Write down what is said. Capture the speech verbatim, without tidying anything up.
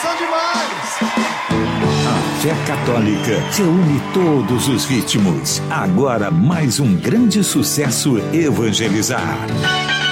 são demais! A fé católica reúne todos os ritmos. Agora mais um grande sucesso: evangelizar.